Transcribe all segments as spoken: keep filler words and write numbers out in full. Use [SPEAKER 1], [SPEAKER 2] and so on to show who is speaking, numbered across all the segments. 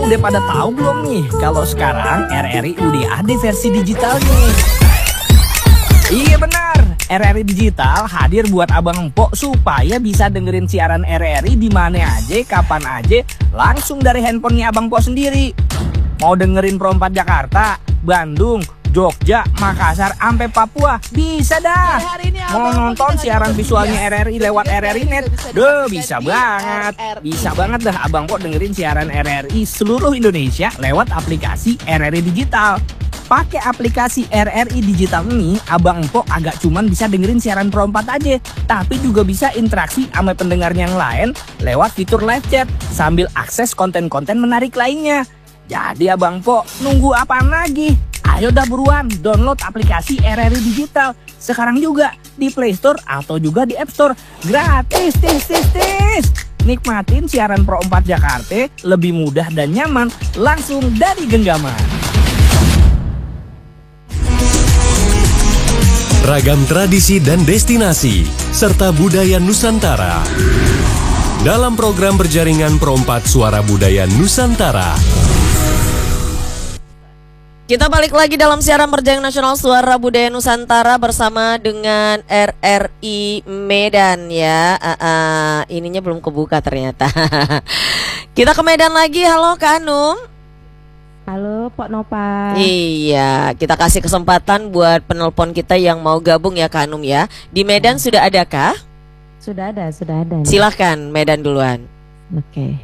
[SPEAKER 1] udah pada tahu belum nih kalau sekarang R R I udah ada versi digitalnya? Iya benar, R R I Digital hadir buat abang empok supaya bisa dengerin siaran R R I di mana aja, kapan aja, langsung dari handphonenya abang empok sendiri. Mau dengerin Pro empat Jakarta, Bandung, Jogja, Makassar, sampai Papua, bisa dah. Mau nonton siaran visualnya R R I lewat R R I Net, duh bisa banget. Bisa banget dah abang empok dengerin siaran R R I seluruh Indonesia lewat aplikasi R R I Digital. Pakai aplikasi R R I Digital ini, abang empok agak cuman bisa dengerin siaran Pro empat aja, tapi juga bisa interaksi sama pendengarnya yang lain lewat fitur live chat sambil akses konten-konten menarik lainnya. Jadi abang empok nunggu apaan lagi? Ayo dah buruan download aplikasi R R I Digital sekarang juga di Play Store atau juga di App Store. Gratis, tis, tis, tis. Nikmatin siaran Pro empat Jakarta lebih mudah dan nyaman langsung dari genggaman.
[SPEAKER 2] Ragam tradisi dan destinasi, serta budaya Nusantara. Dalam program berjaringan Pro empat Suara Budaya Nusantara.
[SPEAKER 3] Kita balik lagi dalam siaran berjaringan nasional Suara Budaya Nusantara bersama dengan R R I Medan ya. Uh, uh, ininya belum kebuka ternyata. Kita ke Medan lagi. Halo Kak Anum.
[SPEAKER 4] Halo Pak Nova.
[SPEAKER 3] Iya, kita kasih kesempatan buat penelpon kita yang mau gabung ya Kak Anum ya. Di Medan sudah adakah?
[SPEAKER 4] Sudah ada, sudah ada.
[SPEAKER 3] Silahkan Medan duluan.
[SPEAKER 4] Oke.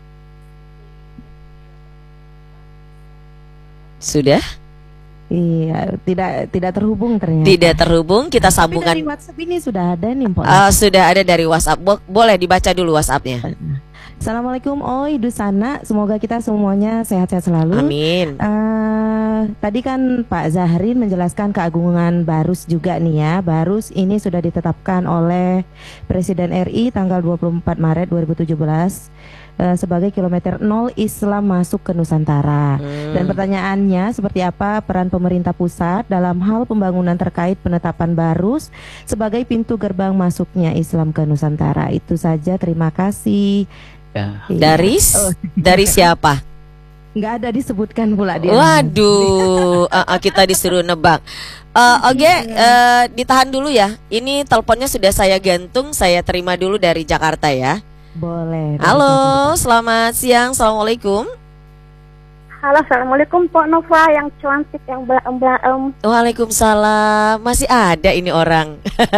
[SPEAKER 3] Sudah?
[SPEAKER 4] Iya, tidak tidak terhubung ternyata.
[SPEAKER 3] Tidak terhubung, kita sambungkan.
[SPEAKER 4] Tapi dari WhatsApp ini sudah ada nih Pak.
[SPEAKER 3] Uh, sudah ada dari WhatsApp. Bo boleh dibaca dulu WhatsAppnya.
[SPEAKER 4] Assalamualaikum Oi Dusana, semoga kita semuanya sehat-sehat selalu.
[SPEAKER 3] Amin.
[SPEAKER 4] Uh, tadi kan Pak Zahrin menjelaskan keagungan Barus juga nih ya. Barus ini sudah ditetapkan oleh Presiden R I tanggal dua puluh empat Maret dua ribu tujuh belas uh, sebagai kilometer nol Islam masuk ke Nusantara. Hmm. Dan pertanyaannya seperti apa peran pemerintah pusat dalam hal pembangunan terkait penetapan Barus sebagai pintu gerbang masuknya Islam ke Nusantara. Itu saja, terima kasih.
[SPEAKER 3] Ya. Dari oh. dari siapa?
[SPEAKER 4] Nggak ada disebutkan pula dia.
[SPEAKER 3] Waduh, uh, uh, kita disuruh nebak. Uh, Oke, okay, uh, ditahan dulu ya. Ini teleponnya sudah saya gantung, saya terima dulu dari Jakarta ya.
[SPEAKER 4] Boleh.
[SPEAKER 3] Halo, selamat siang, assalamualaikum.
[SPEAKER 5] Halo, assalamualaikum Pak Nova yang cantik yang belaem.
[SPEAKER 3] Waalaikumsalam, masih ada ini orang.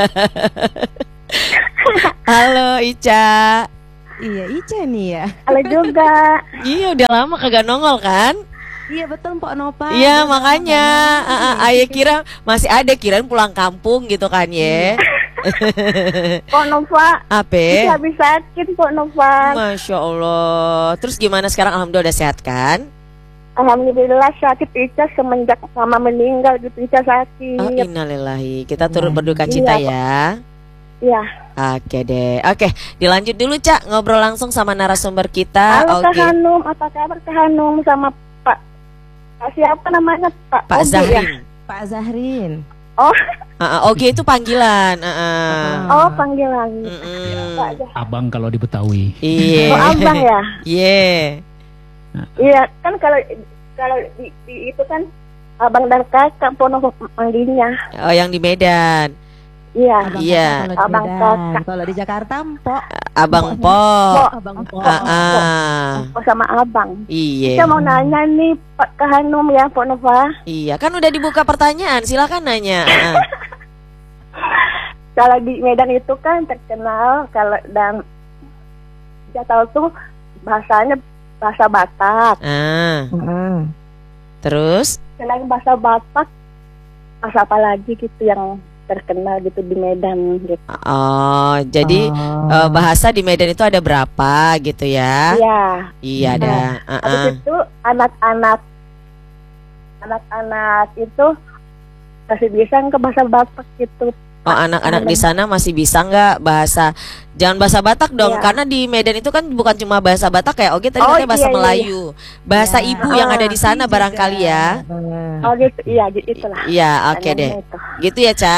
[SPEAKER 3] Halo Ica.
[SPEAKER 4] Iya, Ica nih ya.
[SPEAKER 5] Halo juga.
[SPEAKER 3] Iya, udah lama kagak nongol kan?
[SPEAKER 4] Iya betul Pak Nova.
[SPEAKER 3] Iya makanya Ayah kira masih ada, kirain pulang kampung gitu kan ya.
[SPEAKER 5] Pak Nova.
[SPEAKER 3] Apa?
[SPEAKER 5] Habis sakit Pak Nova.
[SPEAKER 3] Masya Allah. Terus gimana sekarang? Alhamdulillah udah sehat kan?
[SPEAKER 5] Alhamdulillah sakit Ica semenjak mama meninggal gitu Ica sakit.
[SPEAKER 3] Oh, innalillahi. Kita turut berduka cita ya.
[SPEAKER 5] Iya.
[SPEAKER 3] Oke deh. Oke, dilanjut dulu Cak, ngobrol langsung sama narasumber kita.
[SPEAKER 5] Halo
[SPEAKER 3] Oke.
[SPEAKER 5] Kak Hanum, apa kabar Kak Hanum sama Pak? Pak siapa namanya Pak?
[SPEAKER 3] Pak
[SPEAKER 5] Ogi,
[SPEAKER 3] Zahrin.
[SPEAKER 5] Ya?
[SPEAKER 4] Pak Zahrin.
[SPEAKER 5] Oh.
[SPEAKER 3] Uh, uh, Oke itu panggilan. Uh, uh.
[SPEAKER 5] Oh panggilan.
[SPEAKER 3] Mm -mm.
[SPEAKER 5] Pak
[SPEAKER 6] Abang kalau di Betawi.
[SPEAKER 3] Iya.
[SPEAKER 5] Oh abang ya.
[SPEAKER 3] Iya.
[SPEAKER 5] Iya kan kalau kalau di, di itu kan abang dan kakak Pono manggilnya.
[SPEAKER 3] Oh yang di Medan.
[SPEAKER 5] Iya.
[SPEAKER 4] Abang
[SPEAKER 3] iya.
[SPEAKER 4] Kakak,
[SPEAKER 5] Abang kakak.
[SPEAKER 4] Kalau di Jakarta Mpok.
[SPEAKER 3] Abang Pok.
[SPEAKER 5] Pok.
[SPEAKER 4] Abang Pok.
[SPEAKER 3] Uh, uh.
[SPEAKER 5] Pok sama abang.
[SPEAKER 3] Iya.
[SPEAKER 5] Saya mau nanya nih Pak Kak Hanum ya Pak Nova.
[SPEAKER 3] Iya kan udah dibuka pertanyaan, silakan nanya. Uh.
[SPEAKER 5] Kalau di Medan itu kan terkenal kalau dan saya tahu tuh bahasanya bahasa Batak.
[SPEAKER 3] Ah.
[SPEAKER 4] Hmm.
[SPEAKER 3] Terus?
[SPEAKER 5] Selain bahasa Batak, bahasa apa lagi gitu yang terkenal gitu di Medan gitu.
[SPEAKER 3] Oh, jadi
[SPEAKER 4] Oh.
[SPEAKER 3] uh, bahasa di Medan itu ada berapa gitu ya?
[SPEAKER 5] Iya.
[SPEAKER 3] Iya ada.
[SPEAKER 5] Nah,
[SPEAKER 3] Uh
[SPEAKER 5] habis
[SPEAKER 3] -uh.
[SPEAKER 5] itu anak-anak anak-anak itu masih bisa nggak bahasa Batak gitu.
[SPEAKER 3] Oh, anak-anak di sana masih bisa nggak bahasa? Jangan bahasa Batak dong,
[SPEAKER 5] Iya.
[SPEAKER 3] karena di Medan itu kan bukan cuma bahasa Batak kayak Oke tadi
[SPEAKER 5] Oh,
[SPEAKER 3] katanya bahasa
[SPEAKER 5] iya, iya,
[SPEAKER 3] Melayu, bahasa
[SPEAKER 4] Ya.
[SPEAKER 3] ibu yang ada di sana barangkali ya.
[SPEAKER 5] Oh gitu, iya itulah.
[SPEAKER 3] Iya, oke deh.
[SPEAKER 5] Itu.
[SPEAKER 3] Gitu ya, Cak.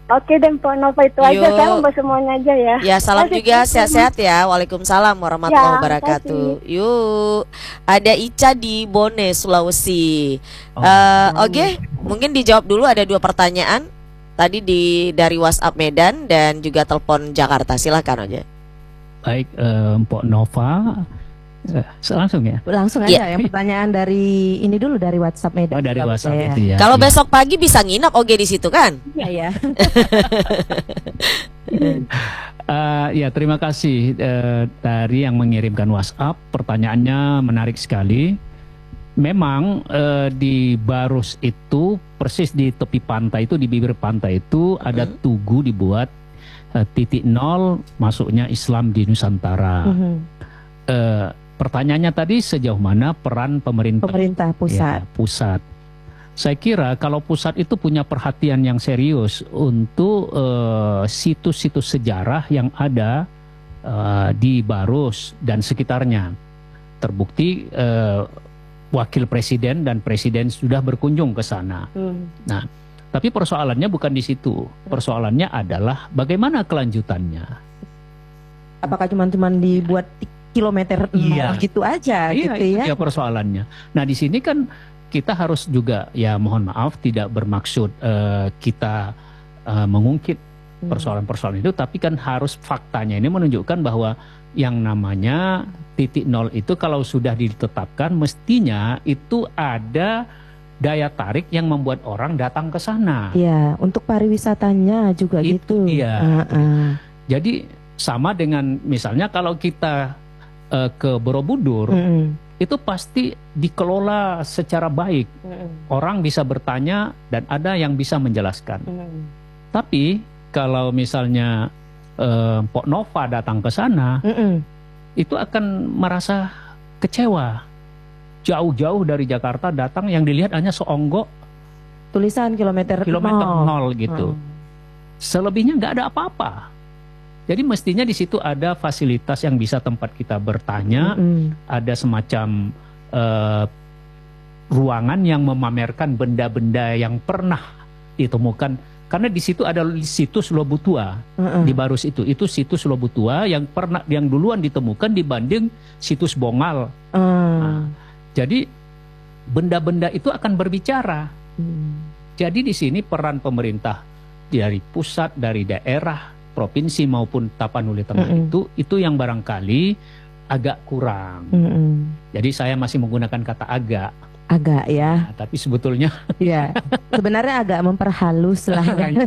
[SPEAKER 5] Oke deh, Mpok Nova itu aja.
[SPEAKER 3] Yuk.
[SPEAKER 5] Saya mau semuanya aja ya.
[SPEAKER 3] Ya, salam
[SPEAKER 5] Makasih,
[SPEAKER 3] juga,
[SPEAKER 5] Mpok.
[SPEAKER 3] sehat-sehat ya. Waalaikumsalam warahmatullahi
[SPEAKER 5] Ya,
[SPEAKER 3] wabarakatuh. Yuk, ada Ica di Bone, Sulawesi.
[SPEAKER 6] Oh.
[SPEAKER 3] Eh, Oke, mungkin dijawab dulu, ada dua pertanyaan. Tadi di dari WhatsApp Medan dan juga telepon Jakarta. Silakan aja.
[SPEAKER 6] Baik, eh, Mpok Nova, eh, langsung ya.
[SPEAKER 4] Langsung
[SPEAKER 3] Iya.
[SPEAKER 4] aja yang pertanyaan dari ini dulu dari WhatsApp Medan.
[SPEAKER 6] Oh, dari
[SPEAKER 4] Kalau
[SPEAKER 6] WhatsApp
[SPEAKER 4] saya.
[SPEAKER 6] itu ya.
[SPEAKER 3] Kalau
[SPEAKER 6] Ya.
[SPEAKER 3] besok pagi bisa nginap Oge di situ kan?
[SPEAKER 4] Iya ya.
[SPEAKER 6] Eh, ya, terima kasih eh, dari yang mengirimkan WhatsApp. Pertanyaannya menarik sekali. Memang eh, di Barus itu persis di tepi pantai itu, di bibir pantai itu ada
[SPEAKER 3] Hmm.
[SPEAKER 6] tugu dibuat eh, titik nol masuknya Islam di Nusantara.
[SPEAKER 4] Mhm.
[SPEAKER 6] Eh, pertanyaannya tadi sejauh mana peran pemerintah?
[SPEAKER 4] Pemerintah pusat.
[SPEAKER 6] Ya, pusat. Saya kira kalau pusat itu punya perhatian yang serius untuk eh, situs-situs sejarah yang ada eh, di Barus dan sekitarnya. Terbukti eh, wakil presiden dan presiden sudah berkunjung ke sana.
[SPEAKER 4] Hmm.
[SPEAKER 6] Nah, tapi persoalannya bukan di situ. Persoalannya adalah bagaimana kelanjutannya.
[SPEAKER 4] Apakah cuma-cuman dibuat kilometer
[SPEAKER 6] Iya.
[SPEAKER 4] nol gitu aja
[SPEAKER 6] Iya,
[SPEAKER 4] gitu
[SPEAKER 6] itu
[SPEAKER 4] ya?
[SPEAKER 6] dia persoalannya. Nah, di sini kan kita harus juga, ya mohon maaf, tidak bermaksud eh, kita eh, mengungkit
[SPEAKER 4] Hmm.
[SPEAKER 6] persoalan-persoalan itu, tapi kan harus faktanya ini menunjukkan bahwa yang namanya titik nol itu kalau sudah ditetapkan mestinya itu ada daya tarik yang membuat orang datang ke sana.
[SPEAKER 4] Iya, untuk pariwisatanya juga
[SPEAKER 6] Itu
[SPEAKER 4] gitu.
[SPEAKER 6] dia.
[SPEAKER 4] Ah, ah.
[SPEAKER 6] Jadi sama dengan misalnya kalau kita eh, ke Borobudur,
[SPEAKER 4] Mm-mm.
[SPEAKER 6] itu pasti dikelola secara baik.
[SPEAKER 4] Mm-mm.
[SPEAKER 6] Orang bisa bertanya dan ada yang bisa menjelaskan.
[SPEAKER 4] Mm-mm.
[SPEAKER 6] Tapi kalau misalnya eh, Pok Nova datang ke sana,
[SPEAKER 4] Mm-mm.
[SPEAKER 6] itu akan merasa kecewa. Jauh-jauh dari Jakarta datang, yang dilihat hanya seonggok
[SPEAKER 4] Tulisan kilometer,
[SPEAKER 6] kilometer
[SPEAKER 4] nol.
[SPEAKER 6] nol gitu.
[SPEAKER 4] Hmm.
[SPEAKER 6] Selebihnya nggak ada apa-apa. Jadi mestinya di situ ada fasilitas yang bisa tempat kita bertanya,
[SPEAKER 4] Mm-mm.
[SPEAKER 6] ada semacam eh, ruangan yang memamerkan benda-benda yang pernah ditemukan. Karena di situ ada situs Lobutua
[SPEAKER 4] Mm-mm.
[SPEAKER 6] di Barus itu, itu situs Lobutua yang pernah yang duluan ditemukan dibanding situs Bongal.
[SPEAKER 4] Ah.
[SPEAKER 6] Jadi benda-benda itu akan berbicara.
[SPEAKER 4] Hmm.
[SPEAKER 6] Jadi di sini peran pemerintah dari pusat, dari daerah, provinsi maupun Tapanuli Tengah
[SPEAKER 4] Mm-mm.
[SPEAKER 6] itu itu yang barangkali agak kurang.
[SPEAKER 4] Mm-mm.
[SPEAKER 6] Jadi saya masih menggunakan kata agak,
[SPEAKER 4] Agak ya,
[SPEAKER 6] nah, tapi sebetulnya
[SPEAKER 4] ya. Sebenarnya agak memperhalus lah.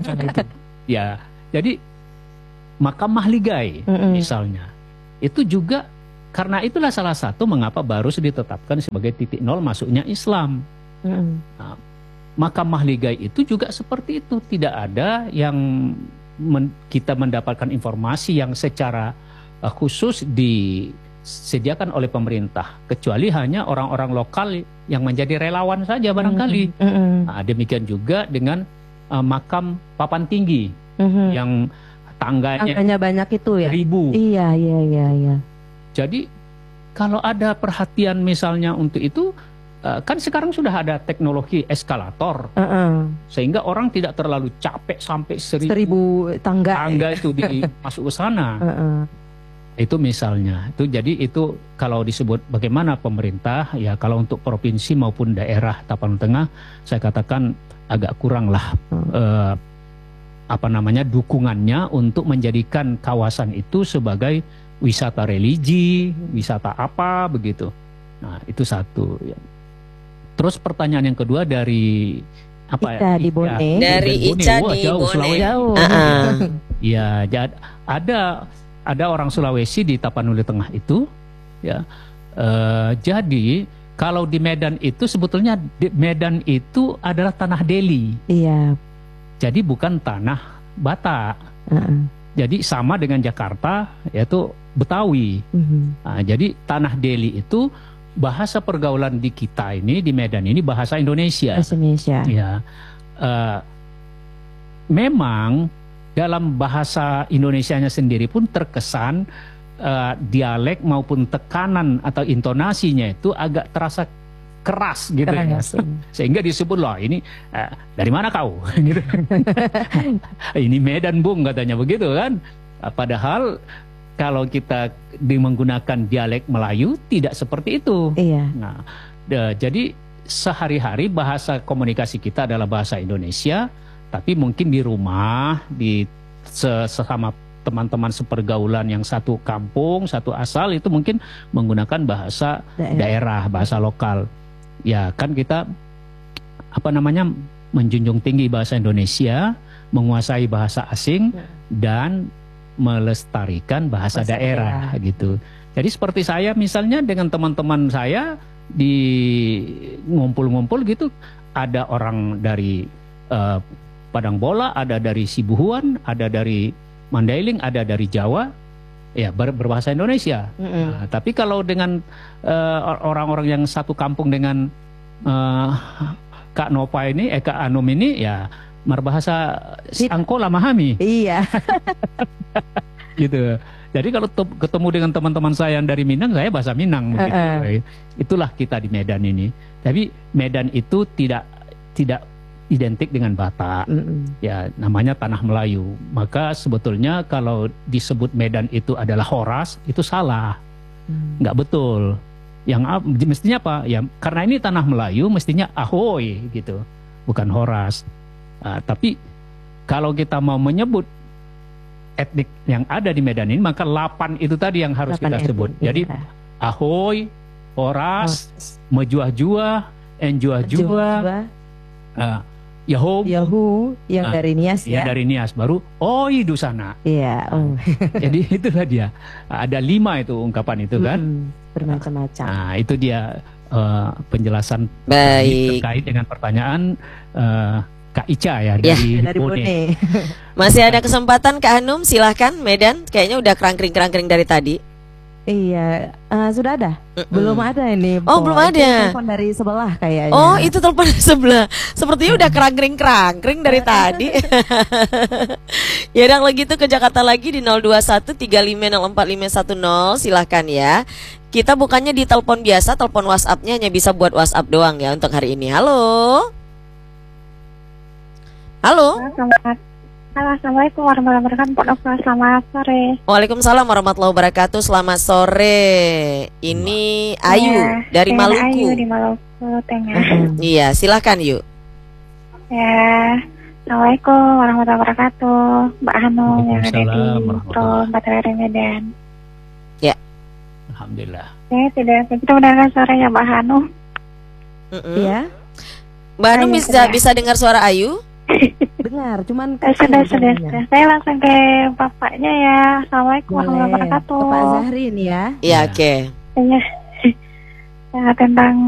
[SPEAKER 6] ya. Jadi makam Mahligai
[SPEAKER 4] Mm-mm.
[SPEAKER 6] misalnya itu juga karena itulah salah satu mengapa Barus ditetapkan sebagai titik nol masuknya Islam.
[SPEAKER 4] Mm-mm.
[SPEAKER 6] Makam Mahligai itu juga seperti itu, tidak ada yang men- kita mendapatkan informasi yang secara uh, khusus disediakan oleh pemerintah, kecuali hanya orang-orang lokal yang menjadi relawan saja barangkali.
[SPEAKER 4] Mm-mm.
[SPEAKER 6] Nah, demikian juga dengan uh, makam Papan Tinggi
[SPEAKER 4] Mm-mm.
[SPEAKER 6] yang tangganya
[SPEAKER 4] Angkanya banyak itu ya.
[SPEAKER 6] ribu.
[SPEAKER 4] Iya, iya, iya, iya.
[SPEAKER 6] Jadi kalau ada perhatian misalnya untuk itu, uh, kan sekarang sudah ada teknologi eskalator,
[SPEAKER 4] Uh-uh.
[SPEAKER 6] sehingga orang tidak terlalu capek sampai seribu,
[SPEAKER 4] Seribu tangga.
[SPEAKER 6] tangga itu di, masuk ke sana.
[SPEAKER 4] Uh-uh.
[SPEAKER 6] Itu misalnya. Itu jadi itu kalau disebut bagaimana pemerintah, ya kalau untuk provinsi maupun daerah Tapanuli Tengah, saya katakan agak kurang lah
[SPEAKER 4] Hmm.
[SPEAKER 6] eh, apa namanya dukungannya untuk menjadikan kawasan itu sebagai wisata religi, wisata apa begitu. Nah, itu satu. Ya. Terus pertanyaan yang kedua dari apa
[SPEAKER 4] Ica di Bone.
[SPEAKER 6] Ya,
[SPEAKER 3] Dari
[SPEAKER 6] Bone.
[SPEAKER 3] Ica
[SPEAKER 6] Wah,
[SPEAKER 3] di
[SPEAKER 6] jauh,
[SPEAKER 3] Bone.
[SPEAKER 6] Sulawesi.
[SPEAKER 4] Jauh.
[SPEAKER 3] Ah-ah.
[SPEAKER 6] Ya, jad- ada ada orang Sulawesi di Tapanuli Tengah itu, ya. Eh, jadi kalau di Medan itu sebetulnya di Medan itu adalah tanah Deli,
[SPEAKER 4] Iya.
[SPEAKER 6] jadi bukan tanah Batak.
[SPEAKER 4] Uh-uh.
[SPEAKER 6] Jadi sama dengan Jakarta, yaitu Betawi.
[SPEAKER 4] Mhm.
[SPEAKER 6] Nah, jadi tanah Deli itu bahasa pergaulan di kita ini di Medan ini bahasa Indonesia.
[SPEAKER 4] Bahasa Indonesia.
[SPEAKER 6] Ya, eh, memang dalam bahasa Indonesianya sendiri pun terkesan eh, dialek maupun tekanan atau intonasinya itu agak terasa keras gitu ya.
[SPEAKER 3] Keras.
[SPEAKER 6] Sehingga disebut loh ini eh, dari mana kau? Gitu. Ini Medan Bung katanya begitu kan. Padahal kalau kita di menggunakan dialek Melayu tidak seperti itu.
[SPEAKER 4] Iya.
[SPEAKER 6] Nah, de- jadi sehari-hari bahasa komunikasi kita adalah bahasa Indonesia, tapi mungkin di rumah di se- sesama teman-teman sepergaulan yang satu kampung, satu asal itu mungkin menggunakan bahasa
[SPEAKER 4] Daerah.
[SPEAKER 6] daerah, bahasa lokal. Ya kan kita apa namanya menjunjung tinggi bahasa Indonesia, menguasai bahasa asing dan melestarikan bahasa,
[SPEAKER 4] Bahasa
[SPEAKER 6] daerah, gitu. Jadi seperti saya misalnya dengan teman-teman saya di ngumpul-ngumpul gitu, ada orang dari eh, Padang Bola, ada dari Sibuhuan, ada dari Mandailing, ada dari Jawa, ya ber- berbahasa Indonesia.
[SPEAKER 3] Mm-mm.
[SPEAKER 6] Nah, tapi kalau dengan eh, orang-orang yang satu kampung dengan eh, Kak Nova ini, eh Kak Anum ini, ya berbahasa Angkola Mahami,
[SPEAKER 4] Iya.
[SPEAKER 6] gitu. Jadi kalau te- ketemu dengan teman-teman saya yang dari Minang, saya bahasa Minang. Begitu.
[SPEAKER 4] Uh-uh.
[SPEAKER 6] Itulah kita di Medan ini. Tapi Medan itu tidak tidak identik dengan Batak.
[SPEAKER 4] Mm-mm.
[SPEAKER 6] Ya namanya tanah Melayu. Maka sebetulnya kalau disebut Medan itu adalah Horas, itu salah,
[SPEAKER 4] Hmm.
[SPEAKER 6] nggak betul. Yang ap- mestinya apa? Ya karena ini tanah Melayu, mestinya Ahoy gitu, bukan Horas. Ah, tapi kalau kita mau menyebut etnik yang ada di Medan ini, maka lapan itu tadi yang harus
[SPEAKER 4] Delapan
[SPEAKER 6] kita
[SPEAKER 4] etnik,
[SPEAKER 6] sebut.
[SPEAKER 4] iya.
[SPEAKER 6] Jadi Ahoy, Horas, Mejuah-juah, Enjuah-juah, ah, Yahoo,
[SPEAKER 4] Yahu yang
[SPEAKER 6] Ah,
[SPEAKER 4] dari Nias
[SPEAKER 6] ya
[SPEAKER 4] ya.
[SPEAKER 6] dari Nias, baru Oi Dusana.
[SPEAKER 4] Iya. Oh.
[SPEAKER 6] Jadi itulah dia. Ada lima itu ungkapan itu kan.
[SPEAKER 4] Mm-mm. Bermacam-macam.
[SPEAKER 6] Nah itu dia eh, penjelasan
[SPEAKER 3] Baik.
[SPEAKER 6] terkait dengan pertanyaan eh, Kak Ica ya
[SPEAKER 3] Ya,
[SPEAKER 6] dari,
[SPEAKER 4] Dari
[SPEAKER 6] Bone.
[SPEAKER 4] Bone.
[SPEAKER 3] Masih ada kesempatan Kak Hanum, silahkan Medan. Kayaknya udah kerangkring-kerangkring dari tadi.
[SPEAKER 4] Iya, eh, sudah ada?
[SPEAKER 3] Mm-mm.
[SPEAKER 4] Belum ada ini.
[SPEAKER 3] Oh,
[SPEAKER 4] Po.
[SPEAKER 3] belum
[SPEAKER 4] Itu
[SPEAKER 3] ada.
[SPEAKER 4] telepon dari sebelah kayaknya.
[SPEAKER 3] Oh, itu telepon dari sebelah. Sepertinya udah kerangkring-kerangkring dari tadi. Ya udah kalau gitu ke Jakarta lagi di nol dua satu tiga lima nol empat lima satu nol. Silahkan ya. Kita bukannya di telepon biasa, telepon WhatsApp-nya hanya bisa buat WhatsApp doang ya untuk hari ini. Halo. Halo.
[SPEAKER 5] Selamat. Halo, Assalamualaikum warahmatullahi wabarakatuh. Pak Nova, selamat sore.
[SPEAKER 3] Waalaikumsalam warahmatullahi wabarakatuh. Selamat sore. Ini Ayu
[SPEAKER 5] Ya,
[SPEAKER 3] dari
[SPEAKER 5] saya
[SPEAKER 3] Maluku.
[SPEAKER 5] Ayu di Maluku Tengah.
[SPEAKER 4] Mm-mm.
[SPEAKER 3] Iya, silahkan yuk.
[SPEAKER 5] Ya, Assalamualaikum warahmatullahi wabarakatuh. Mbak Hanum yang ada di
[SPEAKER 6] Waalaikumsalam
[SPEAKER 5] Pro
[SPEAKER 6] warahmatullahi.
[SPEAKER 5] Empat R R Medan.
[SPEAKER 6] Alhamdulillah.
[SPEAKER 5] Saya tidak kita mendengar suaranya Mbak Hanum.
[SPEAKER 3] Mm-mm.
[SPEAKER 4] Iya,
[SPEAKER 3] Mbak Hanum
[SPEAKER 5] Ayu,
[SPEAKER 3] bisa
[SPEAKER 5] sudah.
[SPEAKER 3] bisa dengar suara Ayu?
[SPEAKER 4] dengar. Cuman
[SPEAKER 5] Eh, sudah,
[SPEAKER 4] kecil
[SPEAKER 5] sudah,
[SPEAKER 4] suaranya.
[SPEAKER 5] sudah. Saya langsung ke bapaknya ya. Assalamualaikum warahmatullahi
[SPEAKER 4] Boleh.
[SPEAKER 5] wabarakatuh.
[SPEAKER 4] Ke Pak Zahri ini ya.
[SPEAKER 3] Iya,
[SPEAKER 6] Ya.
[SPEAKER 3] oke.
[SPEAKER 5] Iya. Ya, tentang